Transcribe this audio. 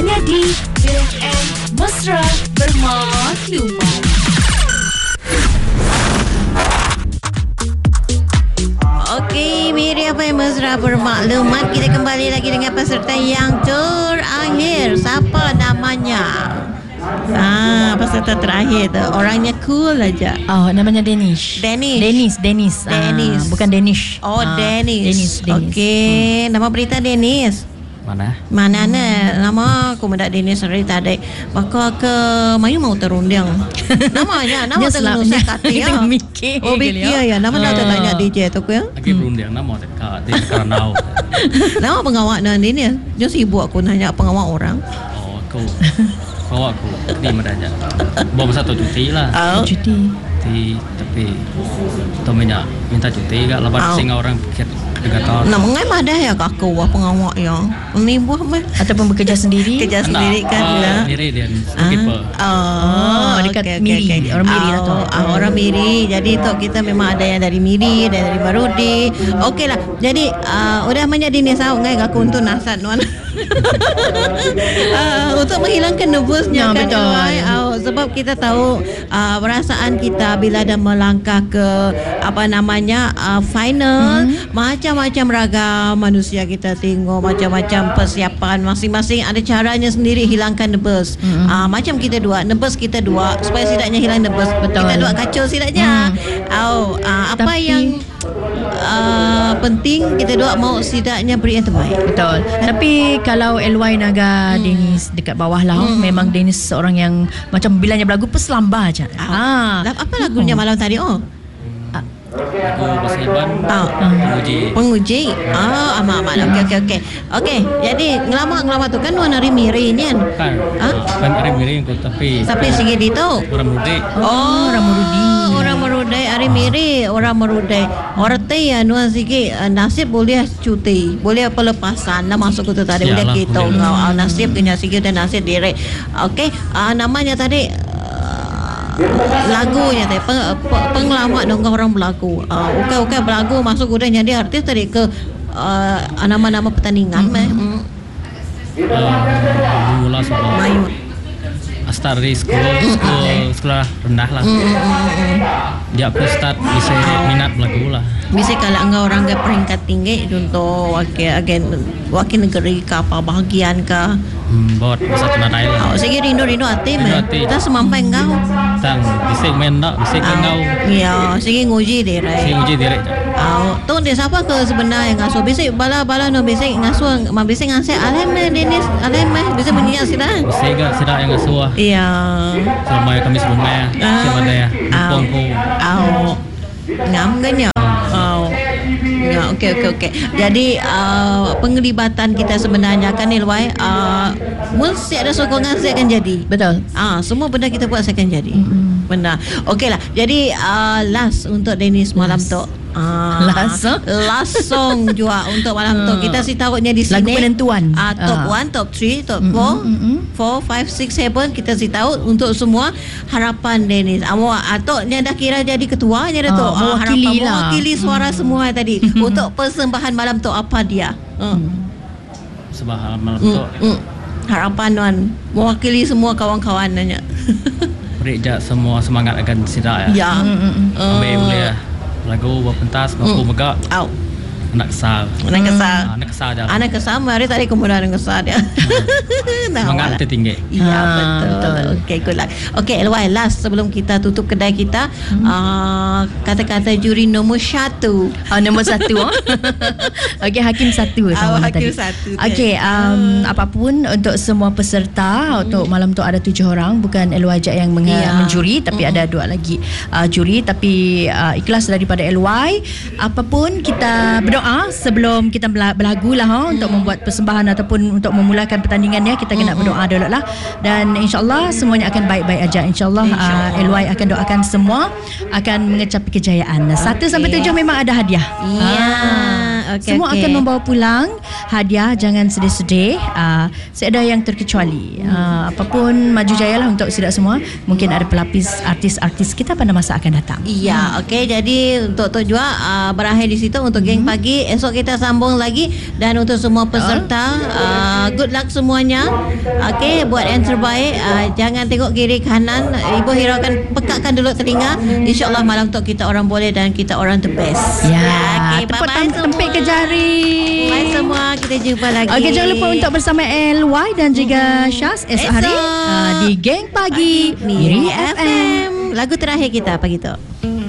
hanya di FM Mesra Bermaklumat. Okey, Miri apa yang mesra bermaklumat. Kita kembali lagi dengan peserta yang terakhir. Siapa namanya? Peserta terakhir tu orangnya cool aja. Oh, namanya Danish. Dennis. Bukan Danish. Oh, Dennis. Dennis. Okey, nama berita Dennis. Mana nama aku mendak Dennis hari tadi. Maka ke Mayu mau terundang. Nama terus kata ya. Oh, mikir ya. Nama dah tanya DJ tu ya. Lagi berundang nama dekat di Karanau. Nama pengawak dan Dennis. Dia sibuk aku nanya pengawak orang. Oh, aku di Meraja. Bawa satu cuti lah. Cuti. Tapi temennya minta cuti gak lepas singa orang pikir dekat. Nah, mengai madah ya kakak wah pengawak ya. Ini buah mah ataupun bekerja sendiri. Kerja sendiri kan ya. Miri dia skipper. Dekat Miri. Orang Miri lah tu. Orang Miri. Jadi tu kita memang ada yang dari Miri, ada dari Barudi. Okeylah. Jadi udah menjadi ni sahut ngai aku untuk nasihat nuan. Untuk menghilangkan nervousnya kan. Betul. Sebab kita tahu perasaan kita bila dah melangkah ke final, macam-macam ragam manusia kita tengok, macam-macam persiapan, masing-masing ada caranya sendiri hilangkan nervous. Macam kita dua, nervous kita dua supaya setidaknya hilang nervous. Betul. Kita dua kacau setidaknya. Apa yang penting kita dua mau setidaknya beri yang terbaik. Betul. Tapi kalau LY Naga Dennis dekat bawah lah, memang Dennis seorang yang macam bilanya berlagu peselamba aja. Apa lagunya malam tadi? Aku Pasiban penguji. Amat. Okey. Jadi ngelama tu kan warna Miri ni kan. Kan hari Miri aku tapi sikit itu. Orang Mudi. Orang merudai hari Miri, orang merudai. Orang teh ya nuan sikit nasib boleh cuti, boleh pelepasan lah masuk tu tadi boleh kita. Nasib kena sikit dan nasib direct. Okey, namanya tadi lagunya tadi pengalaman dengan orang berlagu. Okey berlagu masuk udah jadi artis tadi ke nama-nama pertandingan Mula sebab Mayu start dari sekolah rendah lah. Dia aku start bisa minat berlagu lah. Bisa kalau engkau orang ke peringkat tinggi untuk wakil negeri ke apa bahagian ke buat satu nadai lah. Sige rindu hati kita semampai engkau tang bisa main tak bisa engkau ya sige nguji direct tu dia siapa ke sebenarnya ngasuh bisa bala no bisa ngasuh bisa ngasih alem Dennis bisa menyiap sida bisa gak sida yang ngasuh iya selama kami sebelumnya siapa ya pongko ngam ganya ya okey. Jadi penglibatan kita sebenarnya kan Ilwai mesti ada sokongan saya akan jadi. Betul. Semua benda kita buat saya akan jadi. Benar. Okeylah. Jadi last untuk Dennis malam tu. Last song juga untuk malam tu. Kita si taruhnya di sini. Lagu penentuan. Top 1, top 3, top 4, 5, 6, 7 kita si tahu untuk semua harapan Dennis. Atoknya dah kira jadi ketuanya dah tu. Mewakili suara semua tadi. Untuk persembahan malam tu apa dia? Persembahan malam tu. Harapan Wan mewakili semua kawan-kawannya. Beri semua semangat akan sida ya. Ambil boleh lagu berpentas mampu megak. Anak kesal Anak kesal mari tadi kemudian kesal dia. Semangat tertinggi. Ya betul. Okey good luck. Okey LY last sebelum kita tutup kedai kita kata-kata juri nombor 1. Nombor 1. Okey hakim 1 sama hakim tadi. 1. Okey apapun untuk semua peserta untuk malam tu ada 7 orang bukan LY je yang menjuri tapi ada 2 lagi juri tapi ikhlas daripada LY apapun kita berdoa sebelum kita berlagu lah untuk membuat persembahan ataupun untuk memulakan pertandingannya kita kena berdoa dulu lah dan insyaAllah semuanya akan baik-baik aja insyaAllah LY akan doakan semua akan mengecapi kejayaan 1 sampai 7 memang ada hadiah semua akan membawa pulang hadiah, jangan sedih-sedih. Seada yang terkecuali. Apapun maju jaya lah untuk tidak semua. Mungkin ada pelapis artis-artis kita pada masa akan datang. Ya, okey. Jadi untuk Tok Jua berakhir di situ untuk geng pagi. Esok kita sambung lagi, dan untuk semua peserta good luck semuanya. Okey, buat yang terbaik. Jangan tengok kiri kanan. Ibu hiraukan, pekakkan dulu telinga. InsyaAllah malam tu kita orang boleh dan kita orang the best. Ya, okey, tepuk bye-bye tempik semua. ke jari. Bye semua, kita jumpa lagi. Okey, jangan lupa untuk bersama LY dan juga Syaz esok hari di Geng Pagi Miri FM. Lagu terakhir kita pagi tu.